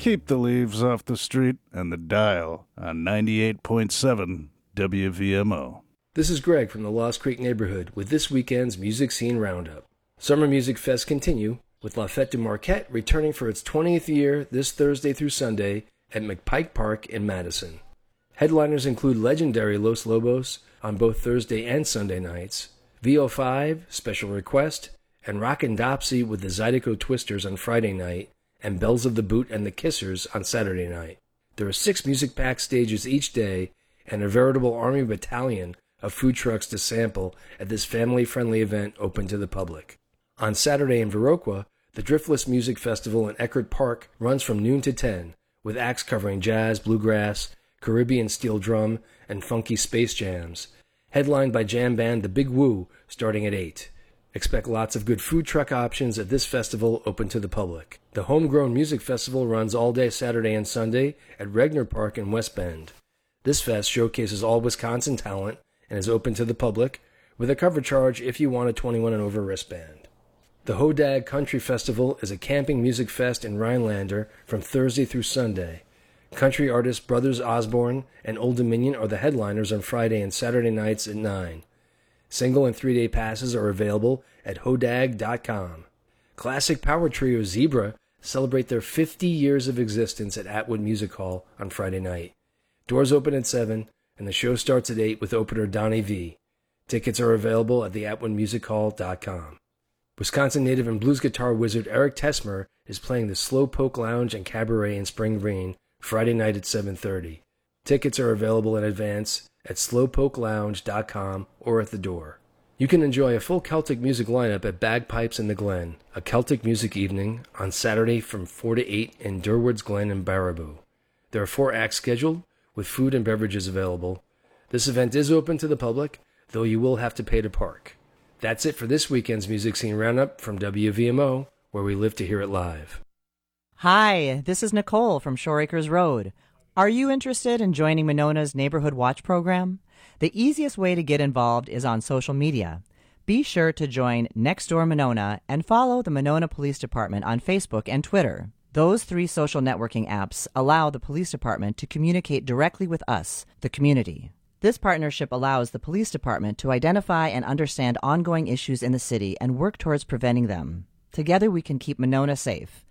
Keep the leaves off the street and the dial on 98.7 WVMO. This is Greg from the Lost Creek neighborhood with this weekend's Music Scene Roundup. Summer Music Fest continue, with La Fête de Marquette returning for its 20th year this Thursday through Sunday at McPike Park in Madison. Headliners include legendary Los Lobos on both Thursday and Sunday nights, VO5, Special Request, and Rockin' Dopsy with the Zydeco Twisters on Friday night, and Bells of the Boot and the Kissers on Saturday night. There are 6 music-packed stages each day and a veritable army battalion of food trucks to sample at this family-friendly event open to the public. On Saturday in Viroqua, the Driftless Music Festival in Eckerd Park runs from noon to 10, with acts covering jazz, bluegrass, Caribbean steel drum, and funky space jams, headlined by jam band The Big Woo starting at 8. Expect lots of good food truck options at this festival open to the public. The Homegrown Music Festival runs all day Saturday and Sunday at Regner Park in West Bend. This fest showcases all Wisconsin talent and is open to the public, with a cover charge if you want a 21 and over wristband. The Hodag Country Festival is a camping music fest in Rhinelander from Thursday through Sunday. Country artists Brothers Osborne and Old Dominion are the headliners on Friday and Saturday nights at 9. Single and 3-day passes are available at hodag.com. Classic power trio Zebra celebrate their 50 years of existence at Atwood Music Hall on Friday night. Doors open at 7, and the show starts at 8 with opener Donnie V. Tickets are available at theatwoodmusichall.com. Wisconsin native and blues guitar wizard Eric Tesmer is playing the Slowpoke Lounge and Cabaret in Spring Green Friday night at 7:30. Tickets are available in advance at slowpokelounge.com or at the door. You can enjoy a full Celtic music lineup at Bagpipes in the Glen, a Celtic music evening on Saturday from 4 to 8 in Durward's Glen in Baraboo. There are 4 acts scheduled, with food and beverages available. This event is open to the public, though you will have to pay to park. That's it for this weekend's Music Scene Roundup from WVMO, where we live to hear it live. Hi, this is Nicole from Shore Acres Road. Are you interested in joining Monona's Neighborhood Watch program? The easiest way to get involved is on social media. Be sure to join Nextdoor Monona and follow the Monona Police Department on Facebook and Twitter. Those 3 social networking apps allow the police department to communicate directly with us, the community. This partnership allows the police department to identify and understand ongoing issues in the city and work towards preventing them. Together we can keep Monona safe.